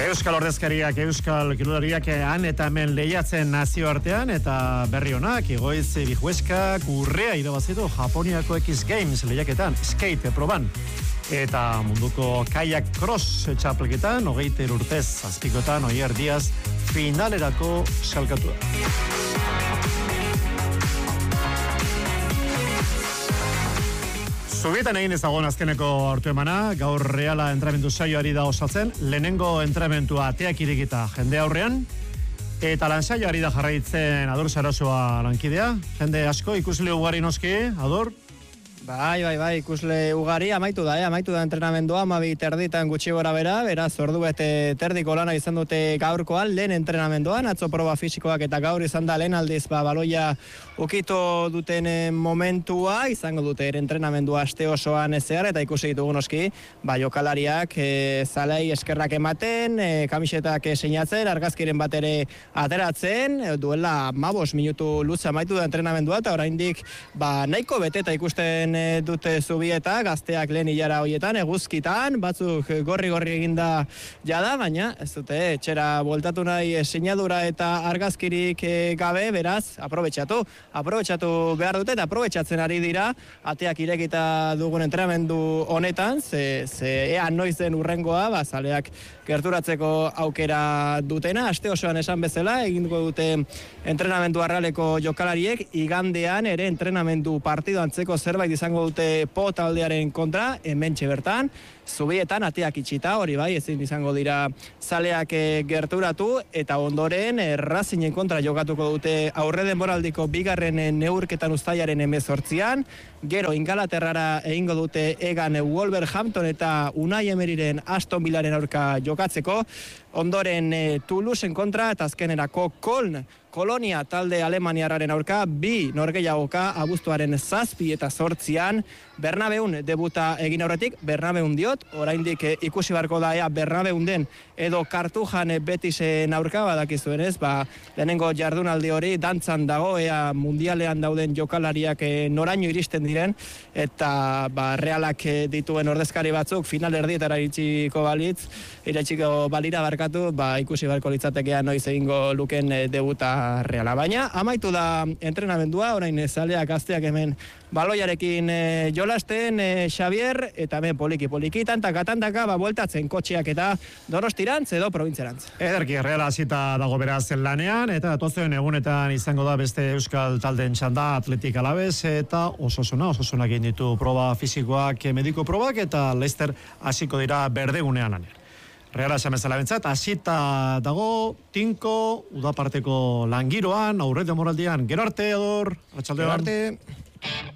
Euskal ordezkariak, Euskal kirolariak han eta hemen lehiatzen nazioartean eta berri honak, Egoitz Bijueskak urrea irabazitu Japoniako X Games lehiaketan, skate proban. Eta munduko kayak cross txapelketan, 23 urtez azpikotan, Oier Diaz finalerako salkatu da. Zubietan egin ezagon azkeneko hartu emana, gaur Reala entrenamendu saioari da osatzen, lehenengo entrenamentua ateak irekita jende aurrean, eta lan saioari da jarraitzen Ador Sarasoa lankidea. Jende asko, ikusle ugari noski, Ador? Bai, ikusle ugari, amaitu da entrenamendua, 12 terditan gutxi gora bera, beraz, ordu bete terdiko lana izan dute gaurkoan, lehen entrenamenduan, atzo proba fisikoak eta gaur izan da lehen aldiz, baloia ukito duten momentua, izango dute entrenamendua aste osoan zehar, eta ikusi ditugu noski, jokalariak zalei eskerrak ematen, kamisetak sinatzen, argazkiren bat ere ateratzen, duela 15 minutu lutza amaitu da entrenamendua, eta oraindik nahiko beteta ikusten dute Zubieta, gazteak lehen hilara hoietan, eguzkitan, batzuk gorri eginda jada, baina ez dute etxera bueltatu nahi sinadura eta argazkirik gabe, beraz, aprobetxatu behar dute eta aprobetxatzen ari dira, ateak irekita dugun entrenamendu honetan, ze ea noizen urrengoa, zaleak gerturatzeko aukera dutena, aste osoan esan bezala, eginduko dute entrenamendu arraleko jokalariek, igandean ere entrenamendu partido antzeko zerbait izango dute Po taldearen kontra, hementxe bertan, Zubietan ateak itxita, hori bai, ezin izango dira zaleak gerturatu, eta ondoren Racingen kontra jokatuko dute aurre denboraldiko bigarren neurketan uztailaren 18an, gero Ingalaterrara egingo dute Egan Wolverhampton eta Unai Emeryren Aston Villaren aurka jokatzeko, ondoren Toulouseen kontra eta azkenerako Kolonia talde alemaniarraren aurka, 2 norgehiagoka abuztuaren 7 eta 8an Bernabeun debuta egin aurretik, Bernabeun diot, oraindik ikusi barko da ea Bernabeun den edo Kartujan Betisen aurka, badakizuen ez, lehenengo jardunaldi hori dantzan dago, ea mundialean dauden jokalariak noraino iristen diren, eta Realak dituen ordezkari batzuk final erdietara iritsiko balira barkatu, ikusi barko litzatekea noiz egingo luken debuta Reala. Baina amaitu da entrenamendua, orain zaleak gazteak hemen baloiarekin jolasten, Xavier, eta hemen poliki tantaka bueltatzen kotxeak eta Donostirantz edo probintzerantz. Ederki, Reala hasita dago beraz lanean, eta datozen egunetan izango da beste euskal taldeen txanda, Atletik Alabez, eta Osasuna egin ditu proba fisikoak, mediko probak, eta Leicester hasiko dira berdegunean lanean. Reala esamezala bentzat, hasita dago tinko, udaparteko langiroan, aurre demoraldian. Gero arte, Ador, atxaldean. Gero arte.